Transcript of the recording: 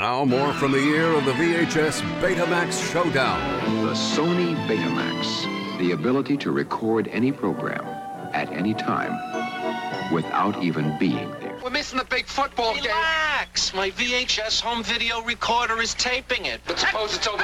Now more from the year of the VHS Betamax Showdown. The Sony Betamax. The ability to record any program at any time without even being there. We're missing the big football game. Relax. My VHS home video recorder is taping it. But suppose it's over.